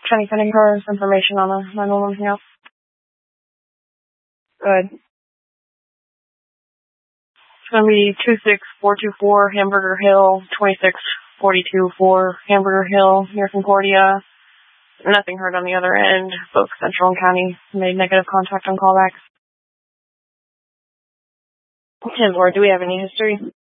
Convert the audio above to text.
Trying sending her information on a 911 else. Good. It's going to be 26424 Hamburger Hill, 2642 for Hamburger Hill, near Concordia. Nothing heard on the other end. Both Central and County made negative contact on callbacks. 10-4, do we have any history?